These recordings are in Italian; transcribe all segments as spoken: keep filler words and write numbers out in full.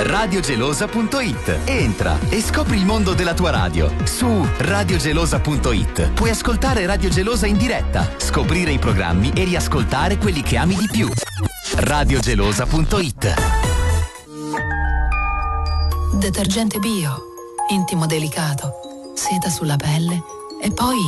radiogelosa punto it. Entra e scopri il mondo della tua radio. Su radiogelosa punto it puoi ascoltare Radio Gelosa in diretta, scoprire i programmi e riascoltare quelli che ami di più. radiogelosa punto it. Detergente bio, intimo delicato, seta sulla pelle e poi...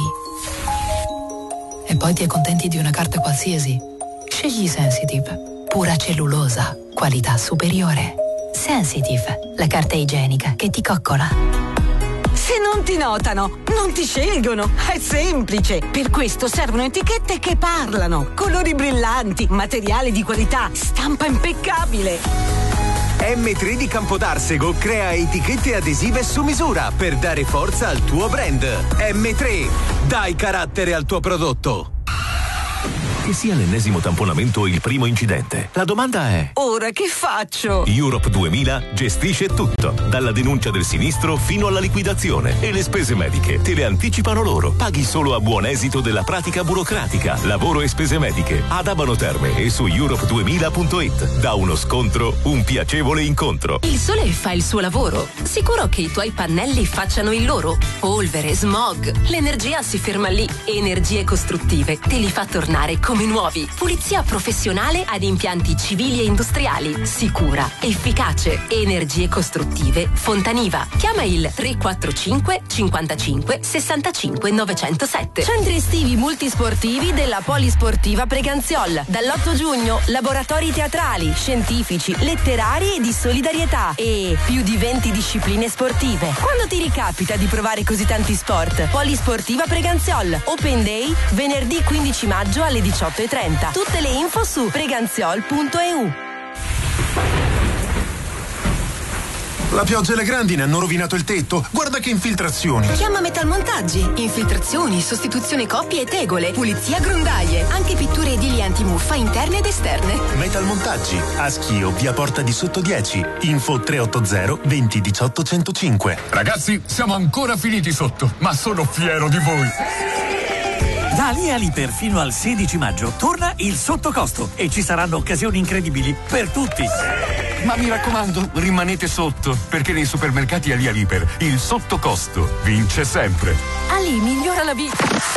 E poi ti accontenti di una carta qualsiasi. Scegli Sensitive, pura cellulosa, qualità superiore. Sensitive, la carta igienica che ti coccola. Se non ti notano, non ti scelgono. È semplice. Per questo servono etichette che parlano. Colori brillanti, materiale di qualità, stampa impeccabile. M tre di Campodarsego crea etichette adesive su misura per dare forza al tuo brand. M tre, dai carattere al tuo prodotto. Che sia l'ennesimo tamponamento o il primo incidente, la domanda è: ora che faccio? Europe duemila gestisce tutto, dalla denuncia del sinistro fino alla liquidazione, e le spese mediche te le anticipano loro. Paghi solo a buon esito della pratica burocratica. Lavoro e spese mediche ad Abano Terme e su europe duemila punto it. Da uno scontro un piacevole incontro. Il sole fa il suo lavoro. Sicuro che i tuoi pannelli facciano il loro. Polvere, smog, l'energia si ferma lì. Energie Costruttive te li fa tornare come nuovi. Pulizia professionale ad impianti civili e industriali. Sicura, efficace. Energie Costruttive Fontaniva. Chiama il tre quattro cinque cinquantacinque sessantacinque novecentosette. Centri estivi multisportivi della Polisportiva Preganziol. Dall'otto giugno laboratori teatrali, scientifici, letterari e di solidarietà e più di venti discipline sportive. Quando ti ricapita di provare così tanti sport? Polisportiva Preganziol. Open Day venerdì quindici maggio alle diciotto e trenta. Tutte le info su preganziol punto e u. La pioggia e le grandine hanno rovinato il tetto. Guarda che infiltrazioni. Chiama Metalmontaggi. Infiltrazioni, sostituzione coppie e tegole, pulizia grondaie, anche pitture edili antimuffa interne ed esterne. Metalmontaggi, a Schio, via Porta di Sotto dieci. Info tre otto zero venti diciotto centocinque. Ragazzi, siamo ancora finiti sotto, ma sono fiero di voi. Da Ali Aliper fino al sedici maggio torna il sottocosto e ci saranno occasioni incredibili per tutti. Ma mi raccomando, rimanete sotto, perché nei supermercati Ali Aliper il sottocosto vince sempre. Ali migliora la vita.